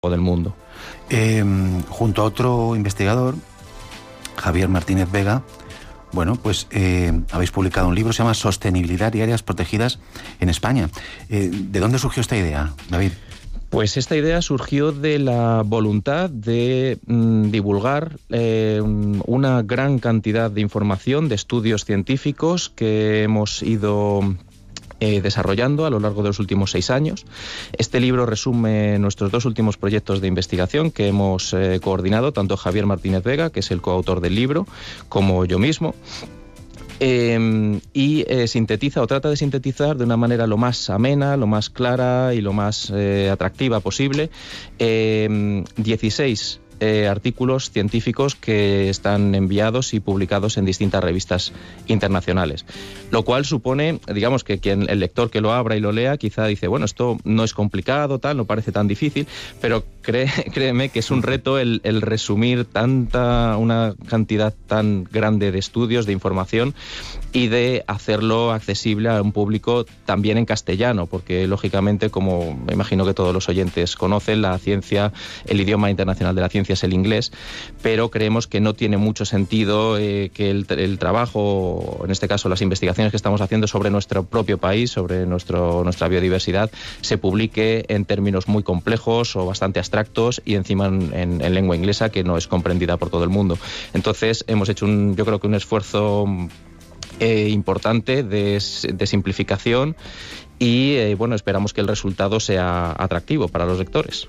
del mundo. Junto a otro investigador, Javier Martínez Vega, bueno, pues habéis publicado un libro, se llama Sostenibilidad y áreas protegidas en España. ¿De dónde surgió esta idea, David? Pues esta idea surgió de la voluntad de divulgar una gran cantidad de información, de estudios científicos que hemos ido desarrollando a lo largo de los últimos 6 años. Este libro resume nuestros 2 últimos proyectos de investigación que hemos coordinado, tanto Javier Martínez Vega, que es el coautor del libro, como yo mismo. Y sintetiza o trata de sintetizar de una manera lo más amena, lo más clara y lo más atractiva posible 16 artículos científicos que están enviados y publicados en distintas revistas internacionales. Lo cual supone, digamos, que el lector que lo abra y lo lea quizá dice, bueno, esto no es complicado, tal, no parece tan difícil, pero créeme que es un reto el resumir una cantidad tan grande de estudios, de información, y de hacerlo accesible a un público también en castellano, porque lógicamente, como me imagino que todos los oyentes conocen, la ciencia, el idioma internacional de la ciencia es el inglés, pero creemos que no tiene mucho sentido que el trabajo, en este caso las investigaciones que estamos haciendo sobre nuestro propio país, sobre nuestra biodiversidad, se publique en términos muy complejos o bastante abstractos y encima en lengua inglesa que no es comprendida por todo el mundo. Entonces hemos hecho yo creo que un esfuerzo importante de simplificación y bueno, esperamos que el resultado sea atractivo para los lectores.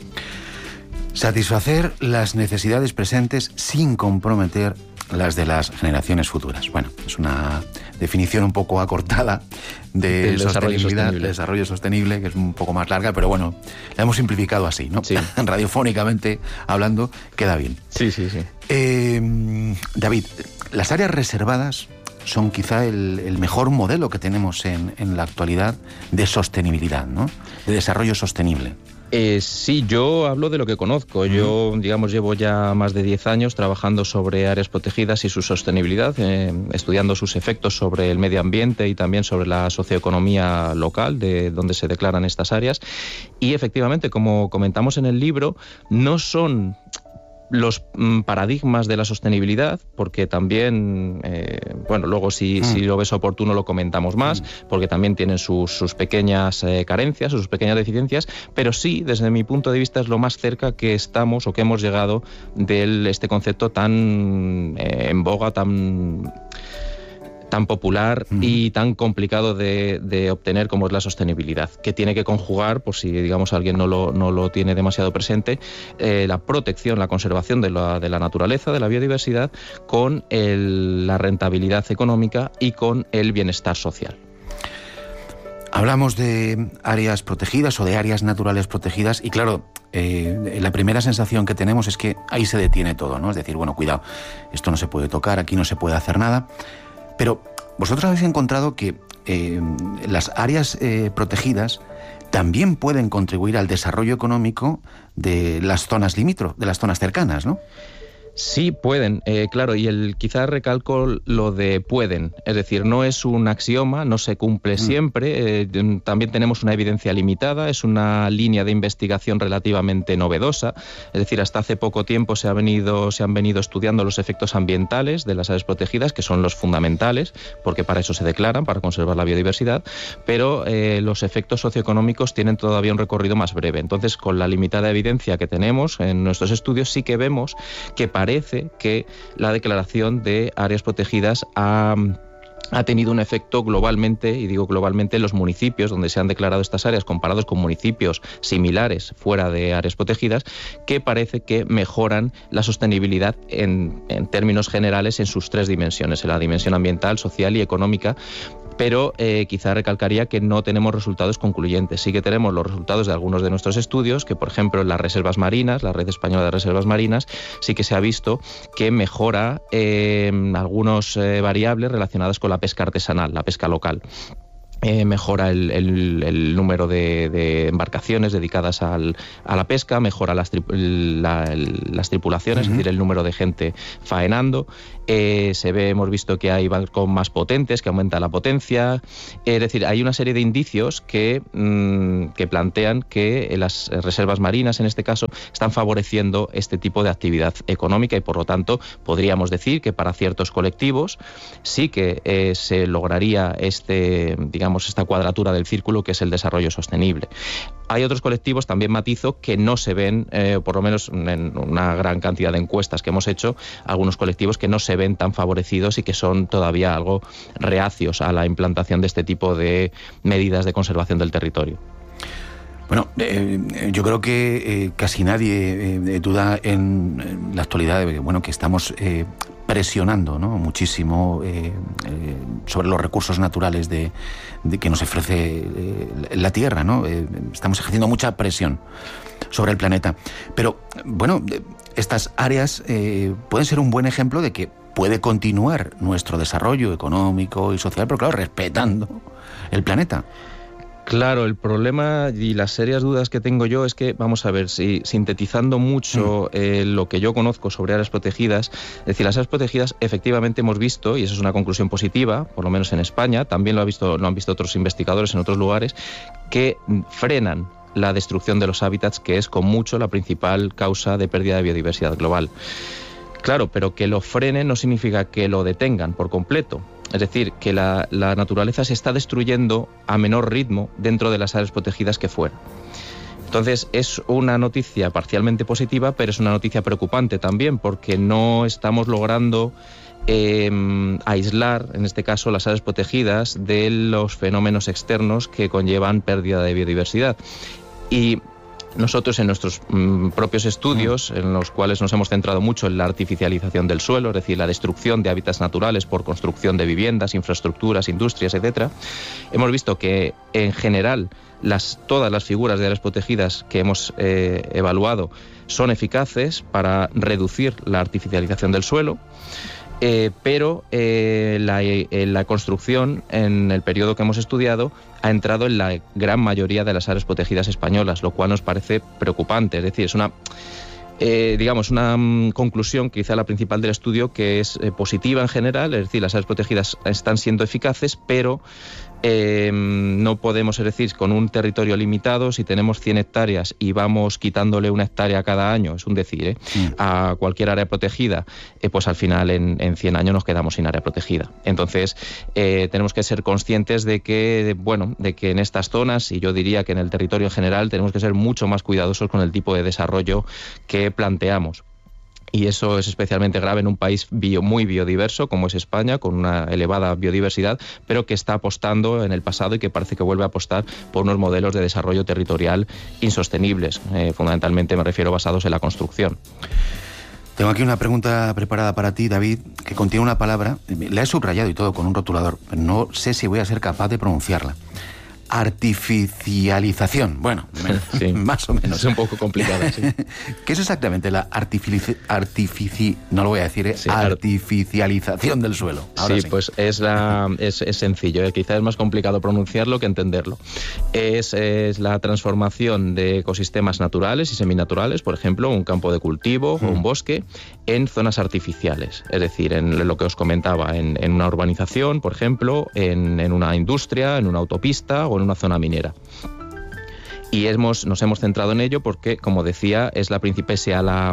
Satisfacer las necesidades presentes sin comprometer las de las generaciones futuras. Bueno, es una definición un poco acortada de sostenibilidad, desarrollo sostenible, que es un poco más larga, pero bueno, la hemos simplificado así, ¿no? Sí. Radiofónicamente hablando, queda bien. Sí, sí, sí. David, las áreas reservadas son quizá el mejor modelo que tenemos en la actualidad de sostenibilidad, ¿no? De desarrollo sostenible. Sí, yo hablo de lo que conozco. Yo, digamos, llevo ya más de 10 años trabajando sobre áreas protegidas y su sostenibilidad, estudiando sus efectos sobre el medio ambiente y también sobre la socioeconomía local de donde se declaran estas áreas. Y efectivamente, como comentamos en el libro, no son los paradigmas de la sostenibilidad, porque también, bueno, luego si lo ves oportuno lo comentamos más, porque también tienen sus pequeñas carencias, sus pequeñas deficiencias, pero sí, desde mi punto de vista, es lo más cerca que estamos o que hemos llegado de este concepto tan en boga, tan popular y tan complicado de obtener como es la sostenibilidad, que tiene que conjugar, por si digamos alguien no lo tiene demasiado presente, la protección, la conservación de la naturaleza, de la biodiversidad, con la rentabilidad económica y con el bienestar social. Hablamos de áreas protegidas o de áreas naturales protegidas y claro, la primera sensación que tenemos es que ahí se detiene todo, ¿no? Es decir, bueno, cuidado, esto no se puede tocar, aquí no se puede hacer nada. Pero vosotros habéis encontrado que las áreas protegidas también pueden contribuir al desarrollo económico de las zonas limítrofes, de las zonas cercanas, ¿no? Sí, pueden, claro, y quizás recalco lo de pueden, es decir, no es un axioma, no se cumple siempre, también tenemos una evidencia limitada, es una línea de investigación relativamente novedosa, es decir, hasta hace poco tiempo se han venido estudiando los efectos ambientales de las áreas protegidas, que son los fundamentales, porque para eso se declaran, para conservar la biodiversidad, pero los efectos socioeconómicos tienen todavía un recorrido más breve. Entonces, con la limitada evidencia que tenemos en nuestros estudios, sí que vemos que parece que la declaración de áreas protegidas ha tenido un efecto globalmente, y digo globalmente, en los municipios donde se han declarado estas áreas comparados con municipios similares fuera de áreas protegidas, que parece que mejoran la sostenibilidad en términos generales en sus 3 dimensiones, en la dimensión ambiental, social y económica. Pero quizá recalcaría que no tenemos resultados concluyentes. Sí que tenemos los resultados de algunos de nuestros estudios, que por ejemplo en las reservas marinas, la Red Española de Reservas Marinas, sí que se ha visto que mejora algunas variables relacionadas con la pesca artesanal, la pesca local. mejora el número de embarcaciones dedicadas a la pesca, mejora las tripulaciones, es decir, el número de gente faenando. Hemos visto que hay barcos más potentes, que aumenta la potencia. Es decir, hay una serie de indicios que plantean que las reservas marinas, en este caso, están favoreciendo este tipo de actividad económica y, por lo tanto, podríamos decir que para ciertos colectivos sí que se lograría esta cuadratura del círculo, que es el desarrollo sostenible. Hay otros colectivos, también matizo, que no se ven, por lo menos en una gran cantidad de encuestas que hemos hecho, algunos colectivos que no se ven tan favorecidos y que son todavía algo reacios a la implantación de este tipo de medidas de conservación del territorio. Bueno, yo creo que casi nadie duda en la actualidad de que estamos presionando, ¿no?, muchísimo sobre los recursos naturales de que nos ofrece la Tierra, ¿no? Estamos ejerciendo mucha presión sobre el planeta. Pero, bueno, estas áreas pueden ser un buen ejemplo de que puede continuar nuestro desarrollo económico y social, pero claro, respetando el planeta. Claro, el problema y las serias dudas que tengo yo es que, vamos a ver, si sintetizando mucho lo que yo conozco sobre áreas protegidas, es decir, las áreas protegidas efectivamente hemos visto, y eso es una conclusión positiva, por lo menos en España, también lo han visto otros investigadores en otros lugares, que frenan la destrucción de los hábitats, que es con mucho la principal causa de pérdida de biodiversidad global. Claro, pero que lo frenen no significa que lo detengan por completo. Es decir, que la naturaleza se está destruyendo a menor ritmo dentro de las áreas protegidas que fuera. Entonces, es una noticia parcialmente positiva, pero es una noticia preocupante también, porque no estamos logrando aislar, en este caso, las áreas protegidas de los fenómenos externos que conllevan pérdida de biodiversidad. Y nosotros, en nuestros propios estudios, en los cuales nos hemos centrado mucho en la artificialización del suelo, es decir, la destrucción de hábitats naturales por construcción de viviendas, infraestructuras, industrias, etcétera, hemos visto que, en general, todas las figuras de áreas protegidas que hemos evaluado son eficaces para reducir la artificialización del suelo. Pero la construcción, en el periodo que hemos estudiado, ha entrado en la gran mayoría de las áreas protegidas españolas, lo cual nos parece preocupante. Es decir, es una conclusión, quizá la principal del estudio, que es positiva en general, es decir, las áreas protegidas están siendo eficaces, pero no podemos, es decir, con un territorio limitado, si tenemos 100 hectáreas y vamos quitándole una hectárea cada año, es un decir, a cualquier área protegida, pues al final en 100 años nos quedamos sin área protegida. Entonces, tenemos que ser conscientes de que en estas zonas, y yo diría que en el territorio en general, tenemos que ser mucho más cuidadosos con el tipo de desarrollo que planteamos. Y eso es especialmente grave en un país muy biodiverso como es España, con una elevada biodiversidad, pero que está apostando en el pasado y que parece que vuelve a apostar por unos modelos de desarrollo territorial insostenibles, fundamentalmente me refiero basados en la construcción. Tengo aquí una pregunta preparada para ti, David, que contiene una palabra, la he subrayado y todo con un rotulador, pero no sé si voy a ser capaz de pronunciarla. Artificialización. Bueno, sí, más o menos. Es un poco complicada, sí. ¿Qué es exactamente la artificialización del suelo? Ahora sí, pues es sencillo. Quizás es más complicado pronunciarlo que entenderlo. Es la transformación de ecosistemas naturales y seminaturales, por ejemplo, un campo de cultivo o un bosque, en zonas artificiales. Es decir, en lo que os comentaba, en una urbanización, por ejemplo, en una industria, en una autopista o en una zona minera. Y nos hemos centrado en ello porque, como decía, es la principal, pese a la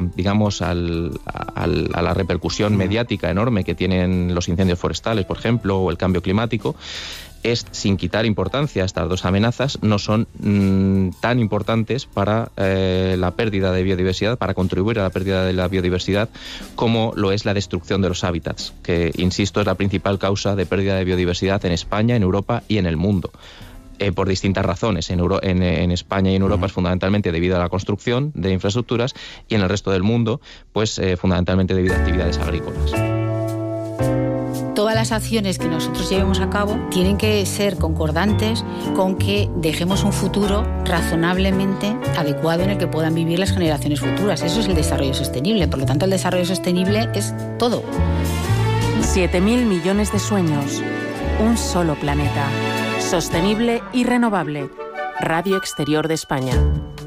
repercusión mediática enorme que tienen los incendios forestales, por ejemplo, o el cambio climático, sin quitar importancia a estas dos amenazas, no son tan importantes para la pérdida de biodiversidad, para contribuir a la pérdida de la biodiversidad, como lo es la destrucción de los hábitats, que, insisto, es la principal causa de pérdida de biodiversidad en España, en Europa y en el mundo. Por distintas razones. En España y en Europa es fundamentalmente debido a la construcción de infraestructuras, y en el resto del mundo, pues fundamentalmente debido a actividades agrícolas. Todas las acciones que nosotros llevemos a cabo tienen que ser concordantes con que dejemos un futuro razonablemente adecuado en el que puedan vivir las generaciones futuras. Eso es el desarrollo sostenible. Por lo tanto, el desarrollo sostenible es todo. 7.000 millones de sueños, un solo planeta. Sostenible y renovable. Radio Exterior de España.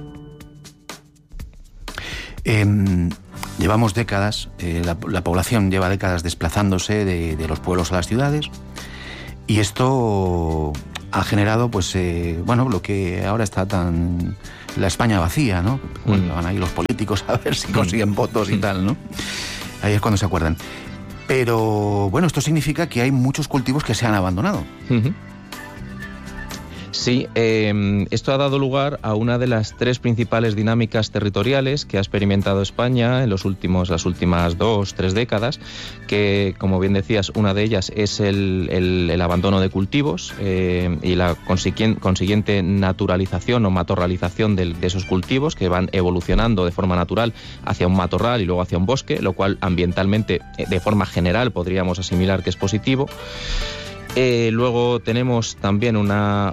Llevamos décadas, la población lleva décadas desplazándose de los pueblos a las ciudades, y esto ha generado, pues, lo que ahora está tan... la España vacía, ¿no? Bueno, van ahí los políticos a ver si consiguen votos y tal, ¿no? Ahí es cuando se acuerdan. Pero, bueno, esto significa que hay muchos cultivos que se han abandonado. Sí, esto ha dado lugar a una de las 3 principales dinámicas territoriales que ha experimentado España en las últimas 2-3 décadas, que, como bien decías, una de ellas es el abandono de cultivos y la consiguiente naturalización o matorralización de esos cultivos, que van evolucionando de forma natural hacia un matorral y luego hacia un bosque, lo cual ambientalmente, de forma general, podríamos asimilar que es positivo. Luego tenemos también una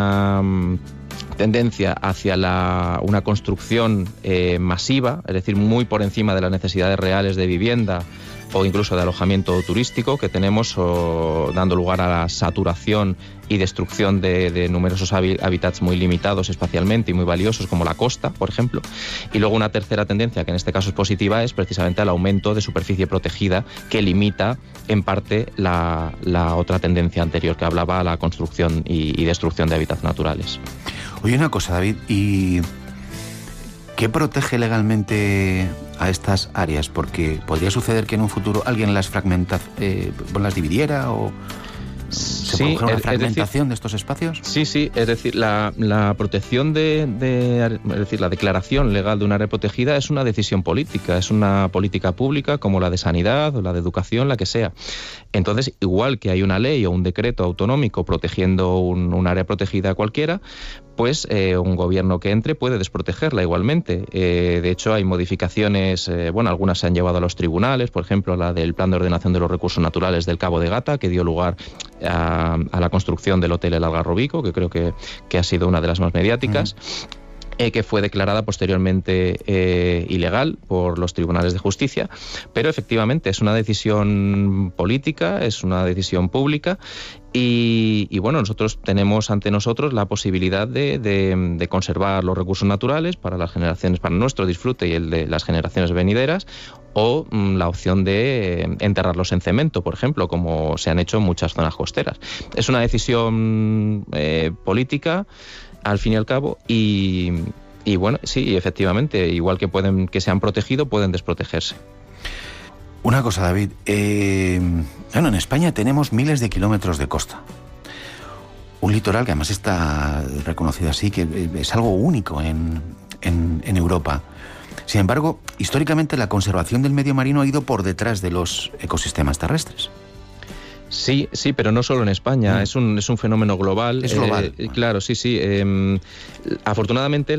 tendencia hacia una construcción masiva, es decir, muy por encima de las necesidades reales de vivienda o incluso de alojamiento turístico que tenemos, dando lugar a la saturación y destrucción de numerosos hábitats muy limitados espacialmente y muy valiosos, como la costa, por ejemplo. Y luego una tercera tendencia, que en este caso es positiva, es precisamente el aumento de superficie protegida, que limita en parte la otra tendencia anterior, que hablaba a la construcción y destrucción de hábitats naturales. Oye, una cosa, David, ¿y qué protege legalmente a estas áreas? Porque podría suceder que en un futuro alguien las las dividiera o se produjera una fragmentación de estos espacios. Sí, es decir, la protección es decir, la declaración legal de una área protegida es una decisión política, es una política pública como la de sanidad o la de educación, la que sea. Entonces, igual que hay una ley o un decreto autonómico protegiendo un área protegida cualquiera, pues un gobierno que entre puede desprotegerla igualmente. De hecho, hay modificaciones, algunas se han llevado a los tribunales, por ejemplo, la del Plan de Ordenación de los Recursos Naturales del Cabo de Gata, que dio lugar a la construcción del Hotel El Algarrobico, que creo que ha sido una de las más mediáticas. Que fue declarada posteriormente ilegal por los tribunales de justicia, pero efectivamente es una decisión política, es una decisión pública, y nosotros tenemos ante nosotros la posibilidad de conservar los recursos naturales para las generaciones, para nuestro disfrute y el de las generaciones venideras, o la opción de enterrarlos en cemento, por ejemplo, como se han hecho en muchas zonas costeras. Es una decisión política, al fin y al cabo, y sí, efectivamente, igual que se han protegido, pueden desprotegerse. Una cosa, David, en España tenemos miles de kilómetros de costa. Un litoral que además está reconocido así, que es algo único en Europa. Sin embargo, históricamente la conservación del medio marino ha ido por detrás de los ecosistemas terrestres. Sí, pero no solo en España, es un fenómeno global. Es global. Claro, sí. Afortunadamente,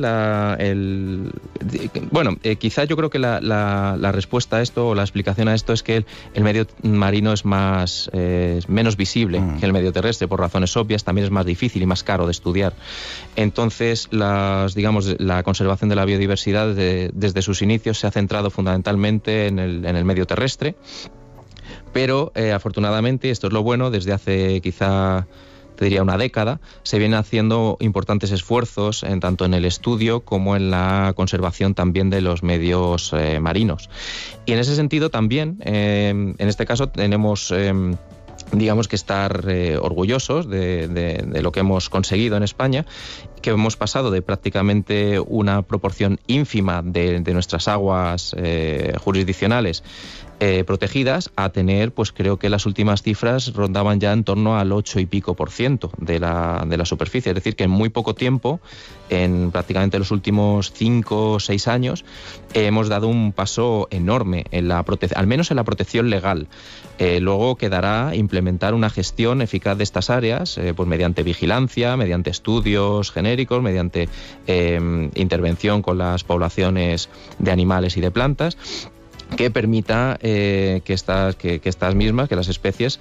quizá yo creo que la respuesta a esto, o la explicación a esto, es que el medio marino es menos visible que el medio terrestre, por razones obvias. También es más difícil y más caro de estudiar. Entonces, la conservación de la biodiversidad desde sus inicios se ha centrado fundamentalmente en el medio terrestre. Pero afortunadamente, esto es lo bueno, desde hace quizá, te diría, una década, se vienen haciendo importantes esfuerzos tanto en el estudio como en la conservación también de los medios marinos. Y en ese sentido también, en este caso, tenemos que estar orgullosos de lo que hemos conseguido en España, que hemos pasado de prácticamente una proporción ínfima de nuestras aguas jurisdiccionales protegidas a tener, pues creo que las últimas cifras rondaban ya en torno al 8 y pico % de la superficie. Es decir, que en muy poco tiempo, en prácticamente los últimos 5 o 6 años, hemos dado un paso enorme, al menos en la protección legal. Luego quedará implementar una gestión eficaz de estas áreas, pues mediante vigilancia, mediante estudios genéricos, mediante intervención con las poblaciones de animales y de plantas, que permita que las especies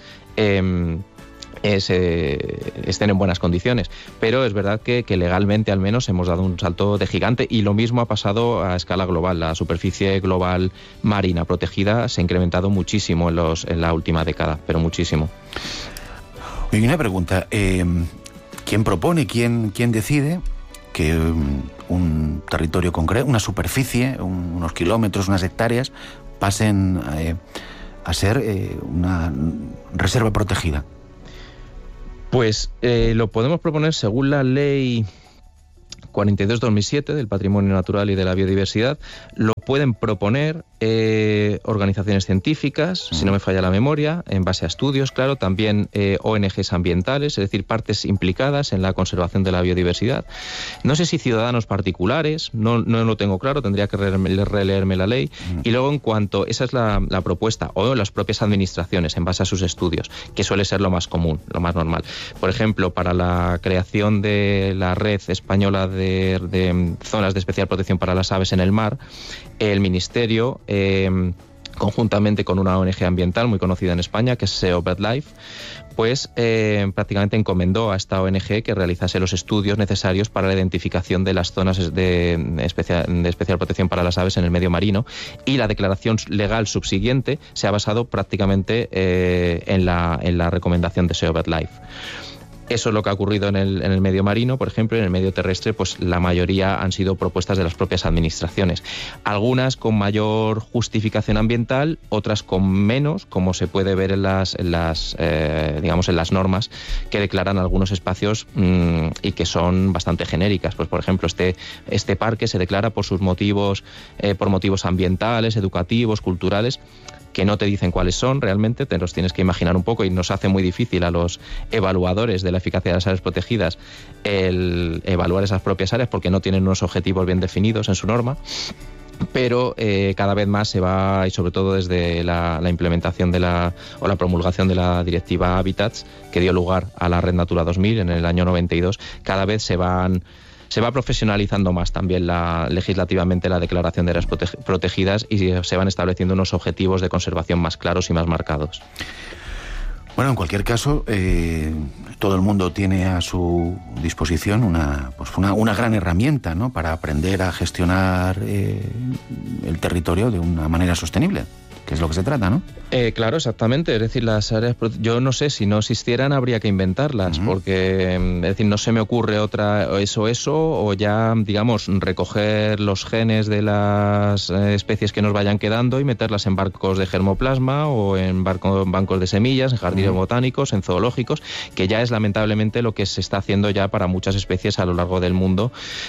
estén en buenas condiciones. Pero es verdad que legalmente al menos hemos dado un salto de gigante, y lo mismo ha pasado a escala global. La superficie global marina protegida se ha incrementado muchísimo en la última década, pero muchísimo. Oye, una pregunta. ¿Quién propone, quién decide que un territorio concreto, una superficie, unos kilómetros, unas hectáreas, pasen a ser una reserva protegida? Pues lo podemos proponer según la ley 42/2007 del Patrimonio Natural y de la Biodiversidad. Lo pueden proponer organizaciones científicas, si no me falla la memoria, en base a estudios, claro, también ONGs ambientales, es decir, partes implicadas en la conservación de la biodiversidad. No sé si ciudadanos particulares, no lo tengo claro, tendría que releerme la ley. Y luego, en cuanto, esa es la propuesta, o las propias administraciones, en base a sus estudios, que suele ser lo más común, lo más normal. Por ejemplo, para la creación de la Red Española de Zonas de Especial Protección para las Aves en el Mar, el Ministerio, conjuntamente con una ONG ambiental muy conocida en España, que es SEO BirdLife, pues prácticamente encomendó a esta ONG que realizase los estudios necesarios para la identificación de las zonas de especial protección para las aves en el medio marino, y la declaración legal subsiguiente se ha basado prácticamente en la recomendación de SEO BirdLife. Eso es lo que ha ocurrido en el medio marino, por ejemplo. En el medio terrestre, pues la mayoría han sido propuestas de las propias administraciones. Algunas con mayor justificación ambiental, otras con menos, como se puede ver en las normas que declaran algunos espacios y que son bastante genéricas. Pues, por ejemplo, este parque se declara por sus motivos, por motivos ambientales, educativos, culturales, que no te dicen cuáles son realmente, te los tienes que imaginar un poco, y nos hace muy difícil a los evaluadores de la eficacia de las áreas protegidas el evaluar esas propias áreas, porque no tienen unos objetivos bien definidos en su norma. Pero cada vez más se va, y sobre todo desde la implementación la promulgación de la Directiva Hábitats, que dio lugar a la Red Natura 2000 en el año 92, cada vez se va profesionalizando más también legislativamente la declaración de áreas protegidas, y se van estableciendo unos objetivos de conservación más claros y más marcados. Bueno, en cualquier caso, todo el mundo tiene a su disposición una gran herramienta, ¿no?, para aprender a gestionar el territorio de una manera sostenible, que es lo que se trata, ¿no? Claro, exactamente. Es decir, las áreas, yo no sé, si no existieran habría que inventarlas, porque es decir, no se me ocurre otra, eso, o ya, digamos, recoger los genes de las especies que nos vayan quedando y meterlas en barcos de germoplasma, o en bancos de semillas, en jardines botánicos, en zoológicos, que ya es lamentablemente lo que se está haciendo ya para muchas especies a lo largo del mundo,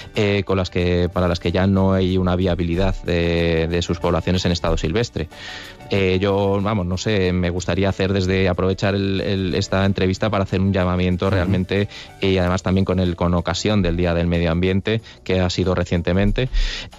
para las que ya no hay una viabilidad de sus poblaciones en estado silvestre. Yo, no sé, me gustaría aprovechar esta entrevista para hacer un llamamiento realmente, y además también con ocasión del Día del Medio Ambiente, que ha sido recientemente,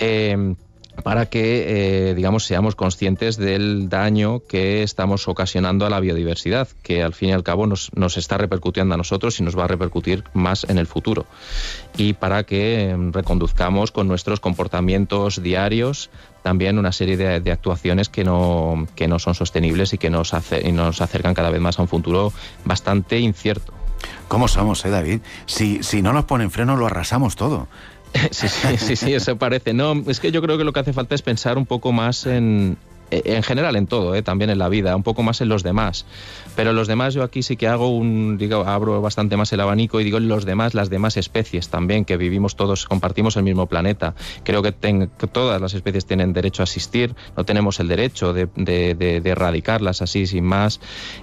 para que, seamos conscientes del daño que estamos ocasionando a la biodiversidad, que al fin y al cabo nos está repercutiendo a nosotros y nos va a repercutir más en el futuro. Y para que reconduzcamos con nuestros comportamientos diarios también una serie de actuaciones que no son sostenibles y que nos acercan cada vez más a un futuro bastante incierto. ¿Cómo somos, David? Si no nos ponen freno, lo arrasamos todo. Sí, eso parece. No, es que yo creo que lo que hace falta es pensar un poco más en general, en todo, también en la vida, un poco más en los demás. Pero los demás, yo aquí sí que abro bastante más el abanico y digo las demás especies también, que vivimos todos, compartimos el mismo planeta. Creo que todas las especies tienen derecho a existir, no tenemos el derecho de erradicarlas así sin más.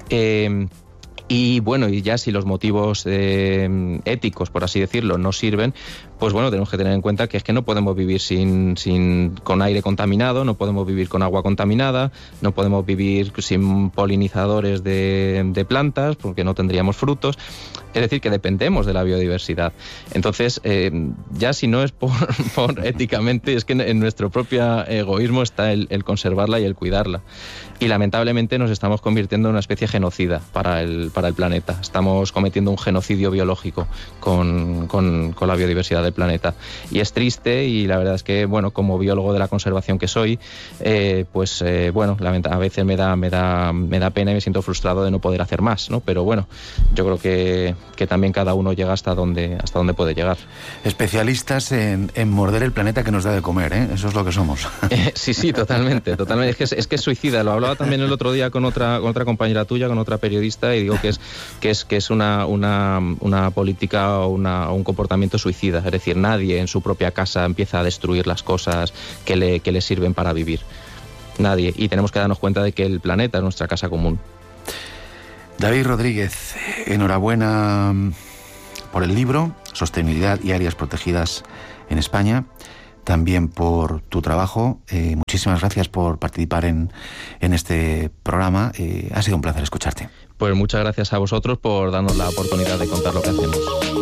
Y bueno, y ya si los motivos éticos, por así decirlo, no sirven, pues bueno, tenemos que tener en cuenta que es que no podemos vivir con aire contaminado, no podemos vivir con agua contaminada, no podemos vivir sin polinizadores de plantas, porque no tendríamos frutos. Es decir, que dependemos de la biodiversidad. Entonces, ya si no es por éticamente, es que en nuestro propio egoísmo está el conservarla y el cuidarla. Y lamentablemente nos estamos convirtiendo en una especie genocida para el planeta. Estamos cometiendo un genocidio biológico con la biodiversidad del planeta. Y es triste, y la verdad es que, bueno, como biólogo de la conservación que soy, bueno, a veces me da pena y me siento frustrado de no poder hacer más, ¿no? Pero bueno, yo creo que también cada uno llega hasta donde puede llegar. Especialistas en morder el planeta que nos da de comer, ¿eh? Eso es lo que somos. Sí, totalmente. Es que es suicida. Lo hablaba también el otro día con otra compañera tuya, con otra periodista, y digo que es una política o un comportamiento suicida. Es decir, nadie en su propia casa empieza a destruir las cosas que le sirven para vivir. Nadie. Y tenemos que darnos cuenta de que el planeta es nuestra casa común. David Rodríguez, enhorabuena por el libro Sostenibilidad y áreas protegidas en España, también por tu trabajo. Muchísimas gracias por participar en este programa. Ha sido un placer escucharte. Pues muchas gracias a vosotros por darnos la oportunidad de contar lo que hacemos.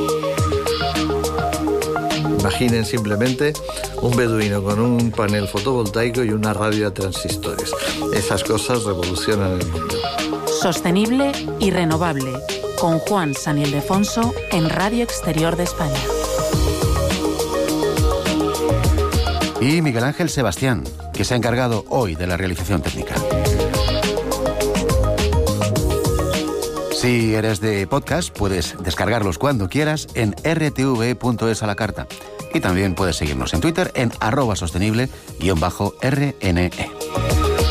Imaginen simplemente un beduino con un panel fotovoltaico y una radio a transistores. Esas cosas revolucionan el mundo. Sostenible y renovable, con Juan San Ildefonso en Radio Exterior de España. Y Miguel Ángel Sebastián, que se ha encargado hoy de la realización técnica. Si eres de podcast, puedes descargarlos cuando quieras en rtv.es a la carta. Y también puedes seguirnos en Twitter en @sostenible_RNE.